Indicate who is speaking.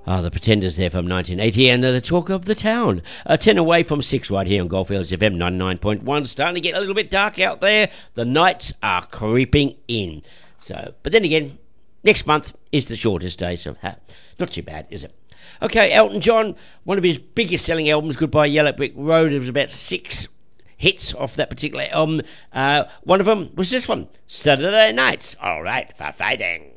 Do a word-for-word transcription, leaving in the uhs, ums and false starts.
Speaker 1: Ah, the Pretenders there from nineteen eighty, and uh, the talk of the town. Uh, ten away from six right here on Goldfields F M ninety-nine point one. Starting to get a little bit dark out there. The nights are creeping in. So, but then again, next month is the shortest day, so ha, not too bad, is it? Okay, Elton John, one of his biggest selling albums, Goodbye Yellow Brick Road. It was about six hits off that particular album. Uh, one of them was this one, Saturday Nights. All right, for fighting.